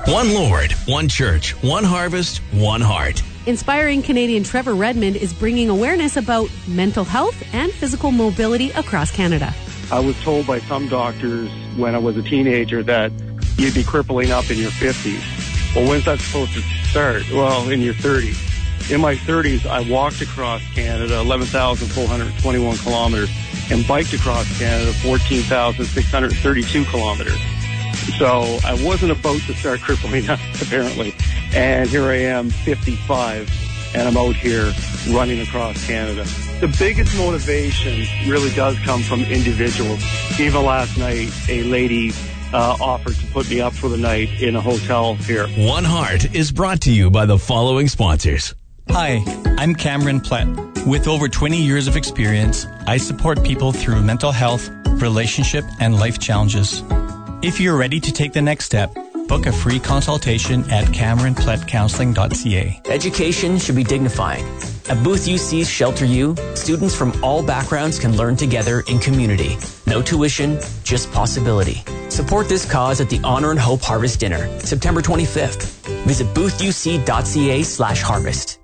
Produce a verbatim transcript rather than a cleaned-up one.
One Lord, one church, one harvest, one heart. Inspiring Canadian Trevor Redmond is bringing awareness about mental health and physical mobility across Canada. I was told by some doctors when I was a teenager that you'd be crippling up in your fifties. Well, when's that supposed to start? Well, in your thirties. In my thirties, I walked across Canada eleven thousand four hundred twenty-one kilometers and biked across Canada fourteen thousand six hundred thirty-two kilometers. So I wasn't about to start crippling up, apparently. And here I am, fifty-five, and I'm out here running across Canada. The biggest motivation really does come from individuals. Even last night, a lady uh, offered to put me up for the night in a hotel here. One Heart is brought to you by the following sponsors. Hi, I'm Cameron Plett. With over twenty years of experience, I support people through mental health, relationship, and life challenges. If you're ready to take the next step, book a free consultation at cameron plett counseling dot c a. Education should be dignifying. At Booth U C's Shelter U, students from all backgrounds can learn together in community. No tuition, just possibility. Support this cause at the Honor and Hope Harvest Dinner, September twenty-fifth. Visit booth u c dot c a slash harvest.